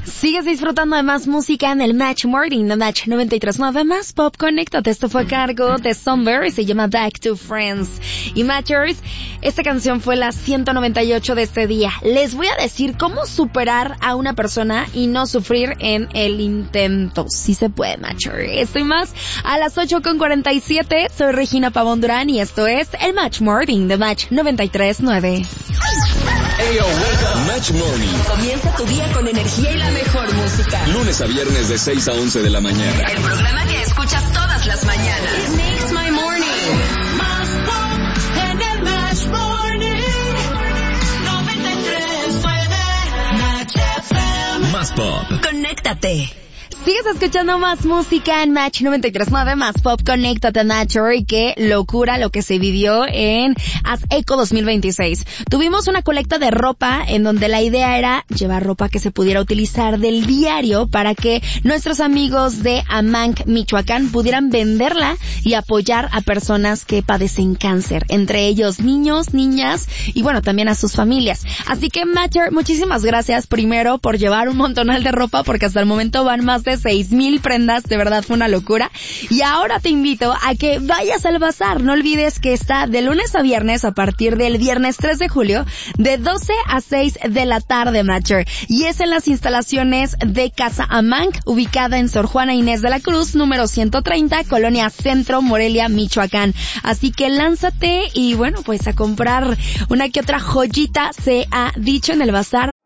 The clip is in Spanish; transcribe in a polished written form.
Sigues disfrutando de más música en el Match Morning, de Match 93.9 Más Pop. Conéctate, esto fue a cargo de Somber y se llama Back to Friends. Y Matchers, esta canción fue la 198 de este día. Les voy a decir cómo superar a una persona y no sufrir en el intento. Sí se puede, Matcher. Estoy más a las 8:47. Soy Regina Pavón Durán y esto es el Match Morning de Match 93.9. Ayo, Match Morning. Comienza tu día con energía y la mejor música. Lunes a viernes de 6 a 11 de la mañana. El programa que escuchas todas las mañanas. It makes my morning. Más pop en el Match Morning. 93.9 Match FM. Más pop. Conéctate. Sigues escuchando más música en Match 93.9 Más Pop. Conéctate, Matcher. Y qué locura lo que se vivió en As Echo 2026. Tuvimos una colecta de ropa en donde la idea era llevar ropa que se pudiera utilizar del diario para que nuestros amigos de Amanc, Michoacán, pudieran venderla y apoyar a personas que padecen cáncer, entre ellos niños, niñas y bueno, también a sus familias. Así que, Matcher, muchísimas gracias primero por llevar un montonal de ropa, porque hasta el momento van más de 6,000 prendas, de verdad fue una locura. Y ahora te invito a que vayas al bazar. No olvides que está de lunes a viernes a partir del viernes 3 de julio, de 12 a 6 de la tarde, Matcher. Y es en las instalaciones de Casa Amanc, ubicada en Sor Juana Inés de la Cruz, número 130, Colonia Centro, Morelia, Michoacán. Así que lánzate y bueno, pues a comprar una que otra joyita, se ha dicho en el bazar.